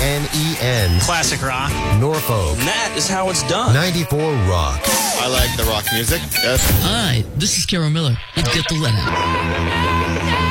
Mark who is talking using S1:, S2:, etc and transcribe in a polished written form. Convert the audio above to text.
S1: WNEN.
S2: Classic rock.
S1: Norfolk.
S3: And that is how it's done.
S1: 94 Rock.
S4: I like the rock music. Yes.
S5: Hi, this is Carol Miller with Get the Let Out.